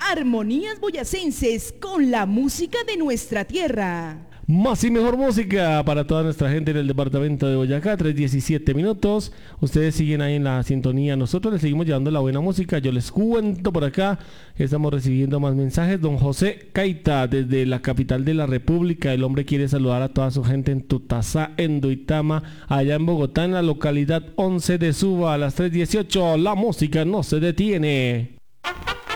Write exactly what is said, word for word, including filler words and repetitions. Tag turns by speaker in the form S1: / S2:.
S1: Armonías boyacenses con la música de nuestra tierra.
S2: Más y mejor música para toda nuestra gente en el departamento de Boyacá, tres diecisiete minutos. Ustedes siguen ahí en la sintonía. Nosotros les seguimos llevando la buena música. Yo les cuento por acá que estamos recibiendo más mensajes. Don José Caita, desde la capital de la República. El hombre quiere saludar a toda su gente en Tutazá, en Duitama, allá en Bogotá, en la localidad once de Suba, a las tres dieciocho. La música no se detiene.